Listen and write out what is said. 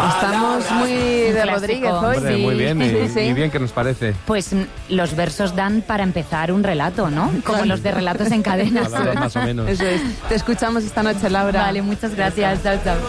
Estamos muy de clásico. Rodríguez hoy. Hombre, sí. muy bien, Sí. y bien que nos parece. Pues los versos dan para empezar un relato, ¿no? Como Claro. los de Relatos en Cadenas. Palabras más o menos. Eso es. Te escuchamos esta noche, Laura. Vale, muchas gracias. Chao, chao.